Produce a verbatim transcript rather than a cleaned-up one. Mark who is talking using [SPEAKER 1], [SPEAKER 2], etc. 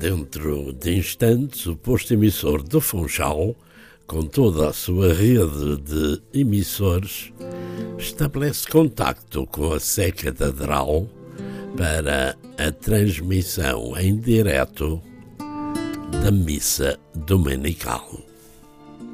[SPEAKER 1] Dentro de instantes, o posto emissor do Funchal, com toda a sua rede de emissores, estabelece contacto com a Sé Catedral para a transmissão em direto da missa dominical.